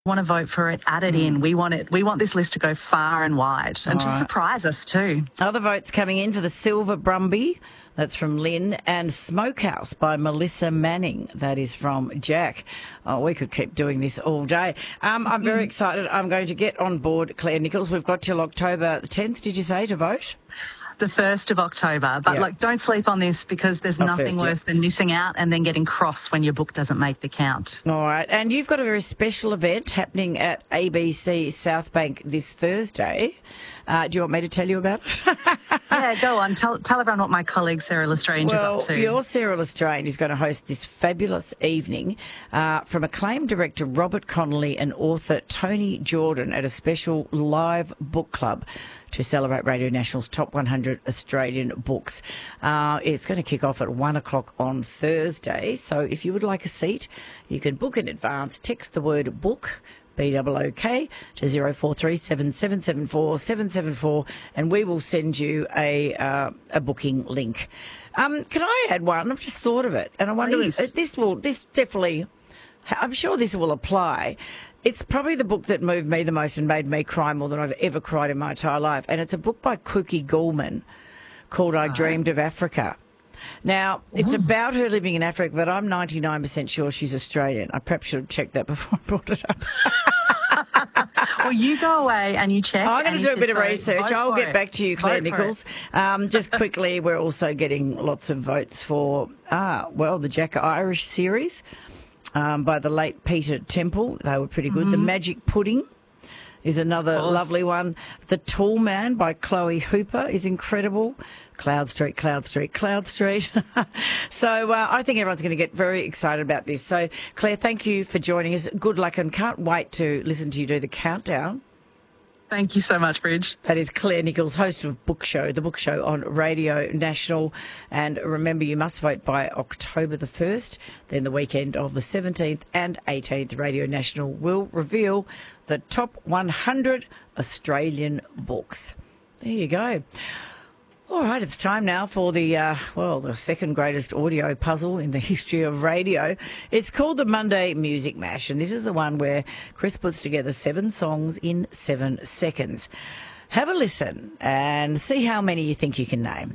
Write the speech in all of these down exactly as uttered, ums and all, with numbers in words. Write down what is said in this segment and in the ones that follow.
want to vote for it, add it Mm. in. We want it. We want this list to go far and wide and All to right. surprise us too. Other votes coming in for the Silver Brumby. That's from Lynn. And Smokehouse by Melissa Manning. That is from Jack. Oh, we could keep doing this all day. Um, I'm very excited. I'm going to get on board Claire Nichols. We've got till October tenth, did you say, to vote? The first of October. But Yeah. like, don't sleep on this because there's Oh, nothing first, yeah. worse than missing out and then getting cross when your book doesn't make the count. All right. And you've got a very special event happening at A B C South Bank this Thursday. Uh, do you want me to tell you about it? Yeah, go on. Tell, tell everyone what my colleague Sarah Lestrange Well, is up to. your Sarah Lestrange is going to host this fabulous evening uh, from acclaimed director Robert Connolly and author Tony Jordan at a special live book club to celebrate Radio National's top one hundred Australian books. Uh, it's going to kick off at one o'clock on Thursday. So if you would like a seat, you can book in advance. Text the word book, B O O K, to zero four three seven seven seven four seven seven four, and we will send you a uh, a booking link. Um, can I add one? I've just thought of it, and I wonder Please. if this will this definitely. I'm sure this will apply. It's probably the book that moved me the most and made me cry more than I've ever cried in my entire life, and it's a book by Cookie Gulman called "I Dreamed of Africa." Now, it's about her living in Africa, but I'm ninety-nine percent sure she's Australian. I perhaps should have checked that before I brought it up. Well, you go away and you check. I'm going and to do if a bit of it's so, research. vote I'll for get it. back to you, Claire Vote for Nichols. Um, just quickly, we're also getting lots of votes for, ah, well, the Jack Irish series um, by the late Peter Temple. They were pretty good. The Magic Pudding is another course. lovely one. The Tall Man by Chloe Hooper is incredible. Cloud Street, Cloud Street, Cloud Street. so uh, I think everyone's going to get very excited about this. So, Claire, thank you for joining us. Good luck, and can't wait to listen to you do the countdown. Thank you so much, Bridge. That is Claire Nichols, host of Book Show, the Book Show on Radio National. And remember, you must vote by October the first. Then the weekend of the seventeenth and eighteenth, Radio National will reveal the top one hundred Australian books. There you go. All right, it's time now for the, uh, well, the second greatest audio puzzle in the history of radio. It's called the Monday Music Mash, and this is the one where Chris puts together seven songs in seven seconds. Have a listen and see how many you think you can name.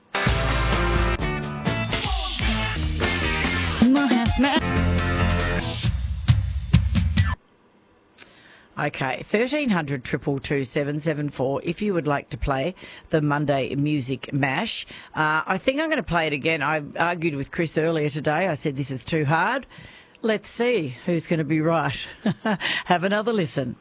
Okay, thirteen hundred triple two seven seven four if you would like to play the Monday Music Mash. Uh, I think I'm going to play it again. I argued with Chris earlier today. I said this is too hard. Let's see who's going to be right. Have another listen.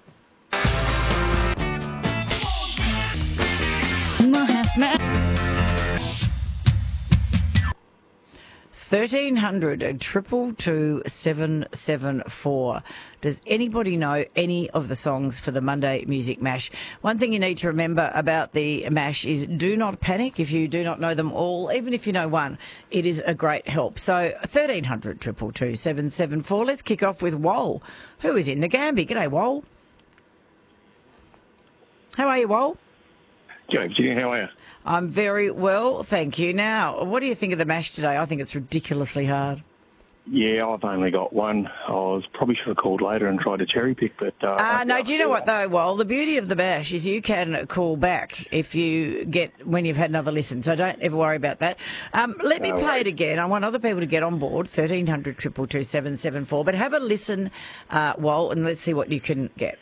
thirteen hundred triple two seven seven four. Does anybody know any of the songs for the Monday Music Mash? One thing you need to remember about the mash is do not panic if you do not know them all. Even if you know one, it is a great help. So thirteen hundred triple two seven seven four. Let's kick off with Wol, who is in Nagambie. G'day, Wol. How are you, Wol? G'day, Judy. How are you? I'm very well, thank you. Now, what do you think of the mash today? I think it's ridiculously hard. Yeah, I've only got one. I was probably should have called later and tried to cherry pick, but... Uh, Uh, no, do you know what, though, Well, the beauty of the mash is you can call back if you get, when you've had another listen, so don't ever worry about that. Um, let me No play worries. it again. I want other people to get on board, thirteen hundred triple two seven seven four, but have a listen, uh, Wal, and let's see what you can get.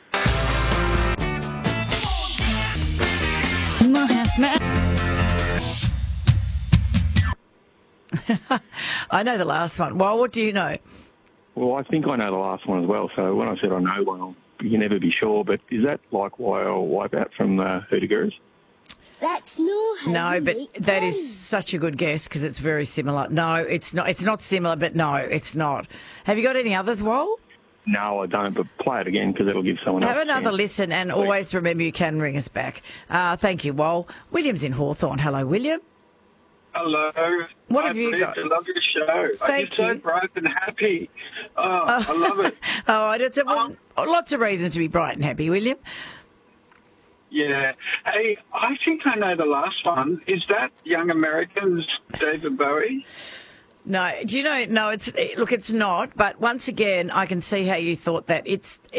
I know the last one. Well, what do you know? Well, I think I know the last one as well, so when I said I know one, you can never be sure, but is that like Wild Wipeout from uh, Hoodigurus? That's not how No, you but make that is friends. such a good guess because it's very similar. No, it's not. It's not similar, but no, it's not. Have you got any others, Wal? No, I don't, but play it again because it'll give someone Have else a another chance. listen and always remember you can ring us back. Uh, thank you, Wal. William's in Hawthorne. Hello, William. Hello. What Hi, have you Bridge. got? I love your show. Thank You're you. so bright and happy. Oh, I love it. Oh, it's a, Um, lots of reasons to be bright and happy, William. Yeah. Hey, I think I know the last one. Is that Young Americans, David Bowie? No, do you know? No, it's look, it's not. But once again, I can see how you thought that. It's